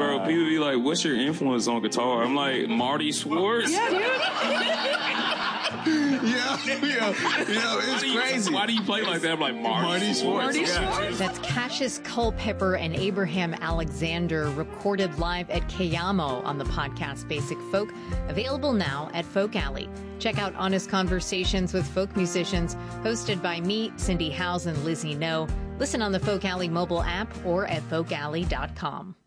Bro, people be like, what's your influence on guitar? I'm like, Marty Schwartz. Yeah, dude. It's crazy. Why do you play like that? I'm like, Marty Schwartz. That's Cassius Culpepper and Abraham Alexander, recorded live at Kayamo on the podcast Basic Folk, available now at Folk Alley. Check out Honest Conversations with Folk Musicians, hosted by me, Cindy Howes, and Lizzie No. Listen on the Folk Alley mobile app or at folkalley.com.